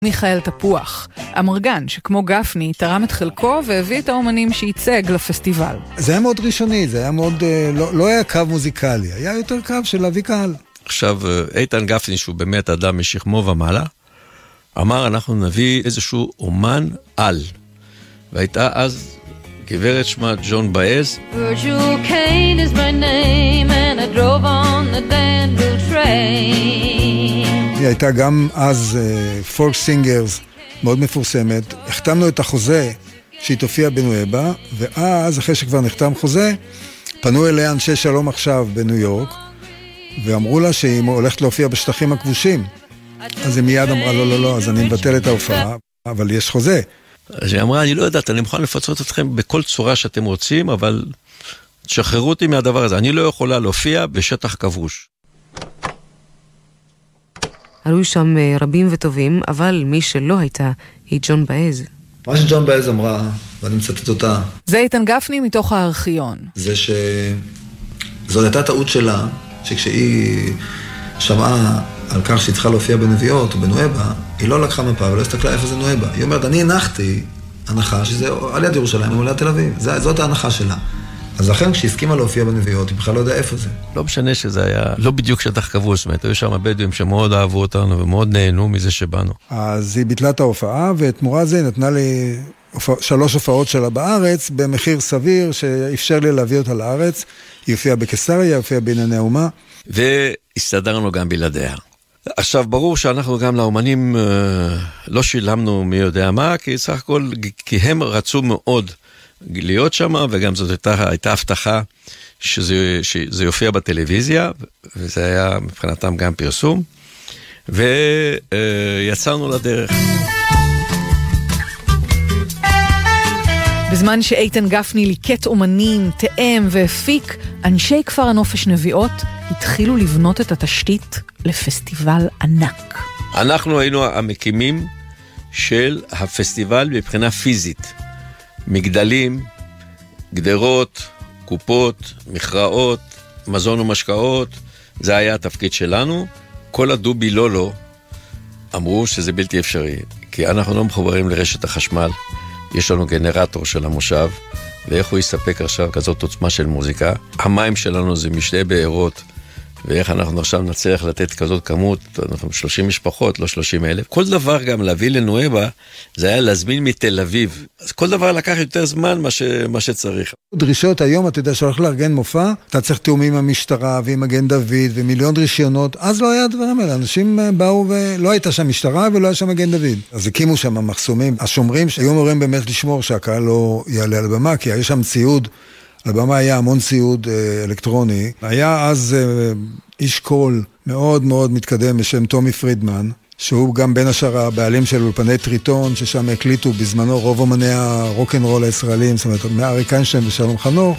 מיכאל תפוח, אמרגן שכמו גפני תרם את חלקו והביא את האומנים שייצג לפסטיבל. זה היה מאוד ראשוני, זה היה מאוד, לא היה קו מוזיקלי, היה יותר קו של להביא קהל. עכשיו איתן גפני, שהוא באמת אדם משכמו ומעלה, אמר אנחנו נביא איזשהו אומן על, והייתה אז גברת שמה ג'ון באז. Virgil Kane is my name and I drove on the Danville train. היא הייתה גם אז פולק סינגרס מאוד מפורסמת. החתמנו את החוזה שהיא תופיע בנואבה, ואז אחרי שכבר נחתם חוזה, פנו אליה אנשי שלום עכשיו בניו יורק, ואמרו לה שהיא הולכת להופיע בשטחים הכבושים. אז היא מיד אמרה לא, אז אני מבטל את ההופעה, אבל יש חוזה. אז היא אמרה, אני לא יודעת, אני מוכן לפצות אתכם בכל צורה שאתם רוצים, אבל תשחררו אותי מהדבר הזה. אני לא יכולה להופיע בשטח כבוש. עלו שם רבים וטובים, אבל מי שלא הייתה היא ג'ון באז. מה שג'ון באז אמרה, ואני מצטט אותה, זה איתן גפני מתוך הארכיון. זה שזו הייתה טעות שלה, שכשהיא שמעה על כך שהיא צריכה להופיע בנביאות או בנואבה, היא לא לקחה מפה ולא הסתכלה איפה זה נואבה. היא אומרת, אני הנחתי הנחה שזה על יד ירושלים או על יד תל אביב. זאת ההנחה שלה. אז לכן כשהסכימה להופיע בנביאות, היא בכלל לא יודע איפה זה. לא משנה שזה היה לא בדיוק שטח כבוש, זאת אומרת, היו שם בדואים שמאוד אהבו אותנו ומאוד נהנו מזה שבאנו. אז היא ביטלה את ההופעה, ותמורה זה נתנה לי 3 הופעות שלה בארץ, במחיר סביר שאפשר לי להביא אותה לארץ. היא הופיעה בקיסריה, היא הופיעה בענייני האומה. והסתדרנו גם בלעדיה. עכשיו, ברור שאנחנו גם לאומנים לא שילמנו מי יודע מה, כי סך הכל, כי הם רצו מאוד להיות שם, וגם זאת הייתה הבטחה שזה יופיע בטלוויזיה, וזה היה מבחינתם גם פרסום, ויצאנו לדרך. בזמן שאיתן גפני ליקט אומנים, תאם והפיק, אנשי כפר הנופש נביאות התחילו לבנות את התשתית לפסטיבל ענק. אנחנו היינו המקימים של הפסטיבל מבחינה פיזית. מגדלים, גדרות, קופות, מכרעות, מזון ומשקאות, זה היה התפקיד שלנו. כל הדובי לולו אמרו שזה בלתי אפשרי, כי אנחנו לא מחוברים לרשת החשמל. יש לנו גנרטור של המושב, ואיך הוא יספק עכשיו כזאת עוצמה של מוזיקה. המים שלנו זה משתי בארות, ואיך אנחנו עכשיו נצליח לתת כזאת כמות, אנחנו 30 משפחות, לא 30,000. כל דבר גם להביא לנואבה, זה היה להזמין מתל אביב. אז כל דבר לקח יותר זמן מה שצריך. דרישות היום, אתה יודע, שהולך לארגן מופע, אתה צריך תאום עם המשטרה ועם מגן דוד ומיליון רישיונות, אז לא היה הדברים האלה. אנשים באו ולא הייתה שם משטרה ולא היה שם מגן דוד. אז הקימו שם מחסומים. השומרים שהיו אמורים באמת לשמור שהקהל לא יעלה על הבמה, כי היה שם ציוד, על הבמה היה המון ציוד אלקטרוני. היה אז איש קול מאוד מאוד מתקדם בשם טומי פרידמן, שהוא גם בין השאר הבעלים של אולפני טריטון, ששם הקליטו בזמנו רוב אומני הרוק'נ'רול הישראלים, זאת אומרת, מאריק איינשטיין ושלום חנוך.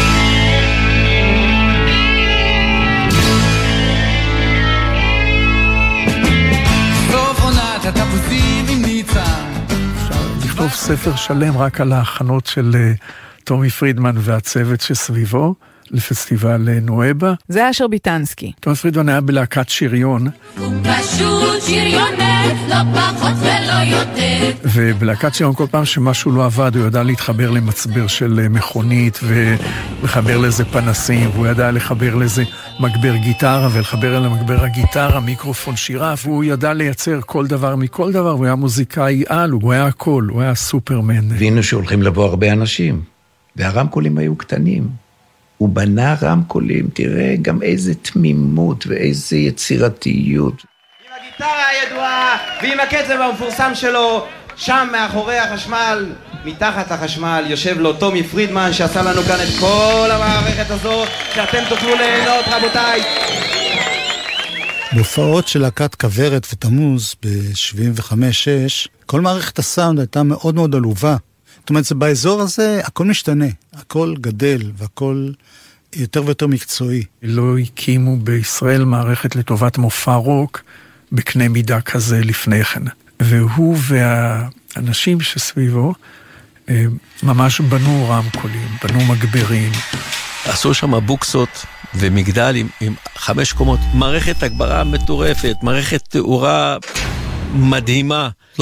סוף עונת התפוזים עם ניצן. אפשר לכתוב ספר שלם רק על ההכנות של טומי פרידמן והצוות שסביבו, לפסטיבל נואבה. זה אשר ביטנסקי. טומי פרידמן היה בלהקת שריון. הוא פשוט שריונת, לא פחות ולא יותר. ובלהקת שריון כל פעם שמשהו לא עבד, הוא ידע להתחבר למצבר של מכונית, ולחבר לזה פנסים, והוא ידע לחבר לזה מגבר גיטרה, ולחבר אל המגבר הגיטרה, מיקרופון שירה, והוא ידע לייצר כל דבר מכל דבר, הוא היה מוזיקאי על, הוא היה הכל, הוא היה סופרמן. הבינו שהולכים לבוא הרבה אנשים, והרמקולים היו קטנים. הוא בנה רמקולים, תראה גם איזה תמימות ואיזה יצירתיות. עם הגיטרה הידועה ועם הקצב המפורסם שלו, שם מאחורי החשמל, מתחת לחשמל, יושב לו טומי פרידמן שעשה לנו כאן את כל המערכת הזו, שאתם תוכלו ליהנות רבותיי. בהופעות של להקת כוורת ותמוז ב-75-6, כל מערכת הסאונד הייתה מאוד מאוד עלובה. זאת אומרת, באזור הזה הכל משתנה, הכל גדל והכל יותר ויותר מקצועי. לא הקימו בישראל מערכת לטובת מופע רוק בקנה מידה כזה לפני כן. והוא והאנשים שסביבו ממש בנו רמקולים, בנו מגברים. עשו שם בוקסות ומגדל עם 5 קומות, מערכת הגברה מטורפת, מערכת תאורה מדהימה.